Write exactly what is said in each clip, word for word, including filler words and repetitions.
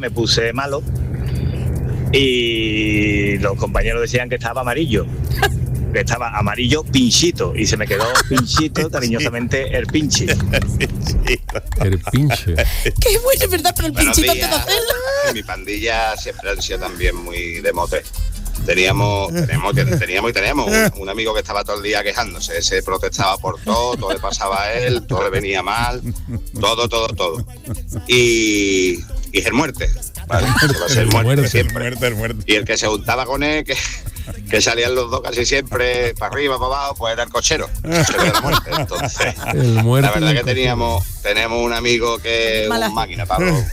me puse malo y los compañeros decían que estaba amarillo. Que estaba amarillo pinchito y se me quedó pinchito, cariñosamente el pinchi. El pinche. Qué bueno, es verdad, pero el Buenos pinchito días. antes de hacerlo. En mi pandilla siempre han sido también muy de mote. Teníamos, teníamos, teníamos y tenemos un, un amigo que estaba todo el día quejándose, se protestaba por todo, todo le pasaba a él, todo le venía mal, todo, todo, todo. Y, y es el muerte, ¿vale? Se va a ser el muerte, Muerte, siempre. Muerte, muerte. Y el que se juntaba con él, que, que salían los dos casi siempre para arriba, para abajo, pues era el cochero, el cochero de la muerte. Entonces, El muerte la verdad del que cochero. teníamos, tenemos un amigo que es Mala. un máquina para los,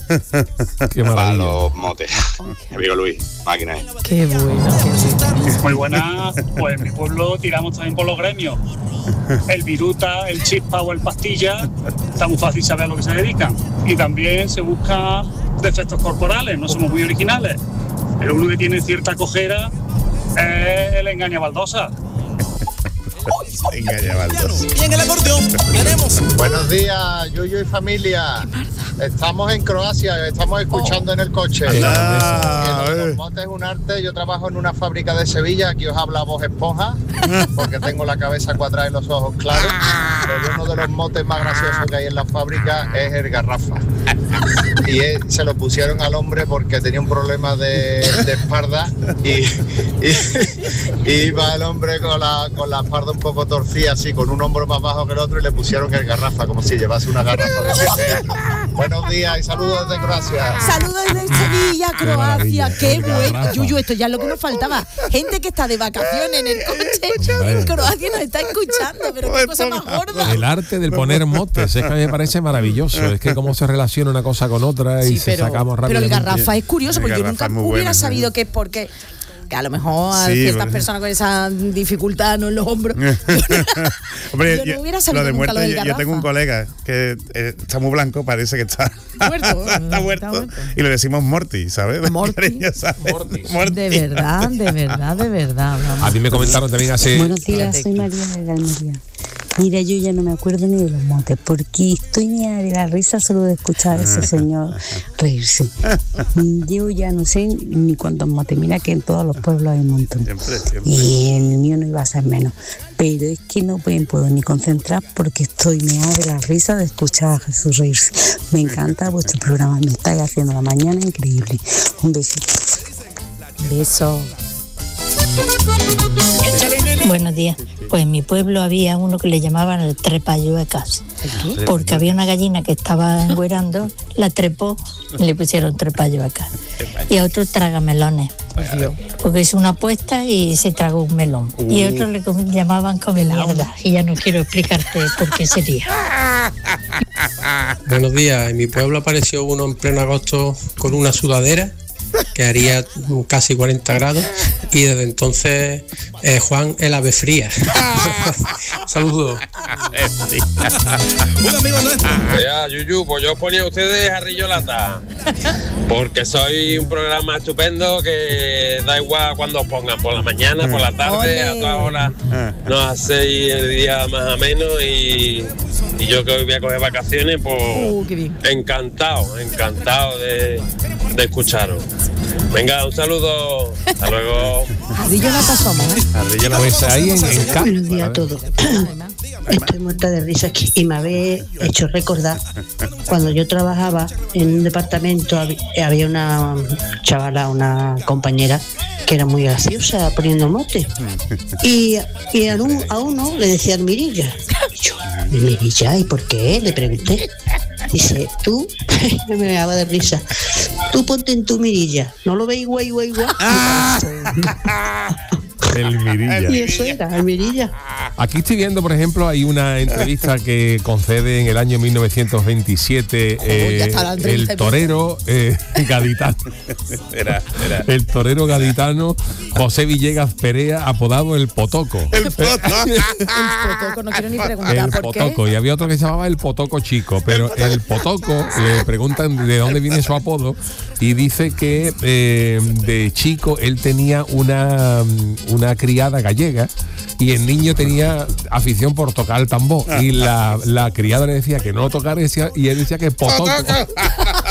Qué para maravilla. los motes. Mi amigo Luis, máquina. ¿eh? Qué bueno, qué bueno. Muy buena, pues en mi pueblo tiramos también por los gremios. El viruta, el chispa o el pastilla, está muy fácil saber a lo que se dedican. Y también se busca defectos corporales, no somos muy originales. Pero uno que tiene cierta cojera es el engaña baldosa. Venga, ya, Baldos. Y en el acordeón tenemos Buenos días, Yuyu y familia. Estamos en Croacia, estamos escuchando en el coche. Ah, Que eh. los motes es un arte. Yo trabajo en una fábrica de Sevilla, aquí os habla voz esponja, porque tengo la cabeza cuadrada y los ojos claros. Pero uno de los motes más graciosos que hay en la fábrica es el garrafa. Y él, se lo pusieron al hombre porque tenía un problema de, de espalda y, y, y iba el hombre con la, con la espalda un poco torcida, así, con un hombro más bajo que el otro, y le pusieron el garrafa, como si llevase una garrafa de siete. Buenos días y saludos desde Croacia. Saludos desde Sevilla, Croacia. maravilla. Qué bueno. Garrafa. Yuyu, esto ya es lo que nos faltaba. Gente que está de vacaciones en el coche Hombre. en Croacia nos está escuchando, pero qué cosa más gorda. El arte del poner motes, es que a mí me parece maravilloso. Es que cómo se relaciona una cosa con otra y Sí, se pero, sacamos pero el rápidamente. garrafa es curioso, El porque yo garrafa nunca es muy hubiera bueno, sabido sí. que es porque que a lo mejor a Sí, ciertas porque- personas con esa dificultad no en los hombros. Hombre, Yo no yo- hubiera sabido lo de nunca muerte, lo del yo, yo tengo un garrafa. colega que eh, está muy blanco, parece que está Muerto. está Está muerto. muerto. Y le decimos Morty, ¿sabes? Morty. Cariño, ¿sabes? Morty. De verdad, de verdad, de verdad. vamos. A mí me comentaron también hace... Buenos días, soy María de Almería. Mira, yo ya no me acuerdo ni de los motes, porque estoy mea de la risa solo de escuchar a ese señor reírse. Yo ya no sé ni cuántos motes, mira que en todos los pueblos hay un montón. Siempre, siempre. Y en el mío no iba a ser menos. Pero es que no me puedo ni concentrar porque estoy mea de la risa de escuchar a Jesús reírse. Me encanta vuestro programa, me estáis haciendo la mañana increíble. Un besito. Beso. Buenos días. Pues en mi pueblo había uno que le llamaban el trepayuecas, porque había una gallina que estaba engüerando, la trepó y le pusieron trepayuecas. Y a otro tragamelones, porque hizo una apuesta y se tragó un melón. Y a otro le com- llamaban come mierda, y ya no quiero explicarte por qué sería. Buenos días, en mi pueblo apareció uno en pleno agosto con una sudadera que haría casi cuarenta grados y desde entonces eh, Juan el ave fría. Saludos. un amigo nuestro. Ya, Yuyu, pues yo os ponía a ustedes a Rillolata, porque soy un programa estupendo que da igual cuando os pongan, por la mañana, por la tarde, Ole. a todas horas, nos hacéis el día más ameno y, y yo que hoy voy a coger vacaciones, pues Uh, qué bien. encantado, encantado de, de escucharos. Venga, un saludo, hasta luego. Ardillo nata somos, ¿eh? Ardilla la Pues ahí en, en Cádiz. Buenos días a todos. Estoy muerta de risa aquí y me habéis hecho recordar cuando yo trabajaba en un departamento, hab- había una chavala, una compañera que era muy graciosa poniendo mote y, y a, un- a uno le decían Mirilla. Y yo, Mirilla, ¿y por qué? Le pregunté. Dice, tú, me daba de risa, tú ponte en tu mirilla, ¿no lo veis guay, guay, guay? El Mirilla. Y eso era, el mirilla. Aquí estoy viendo, por ejemplo, hay una entrevista que concede en el año mil novecientos veintisiete eh, ya está la entrevista. el torero eh, gaditano. Era, era. El torero gaditano José Villegas Perea, apodado El Potoco. El foto. El potoco, no quiero ni preguntar El por qué. Potoco, y había otro que se llamaba El Potoco Chico, pero el Potoco, le preguntan de dónde viene su apodo y dice que eh, de chico él tenía una, una criada gallega y el niño tenía afición por tocar el tambor y la, la criada le decía que no lo tocara y decía- y él decía que Potoco.